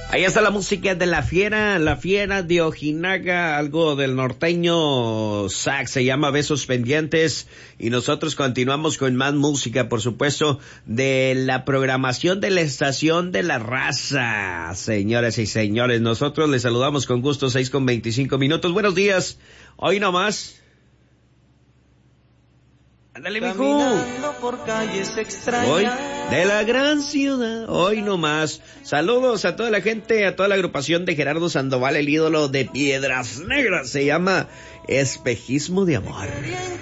Ahí está la música de La Fiera de Ojinaga, algo del norteño sax, se llama Besos Pendientes, y nosotros continuamos con más música, por supuesto, de la programación de la Estación de la Raza. Señoras y señores, nosotros les saludamos con gusto, 6:25. Buenos días, hoy nomás. Ándale, mijo. Por calles extrañas. Hoy, de la gran ciudad, hoy nomás. Saludos a toda la gente, a toda la agrupación de Gerardo Sandoval, el ídolo de Piedras Negras. Se llama Espejismo de Amor.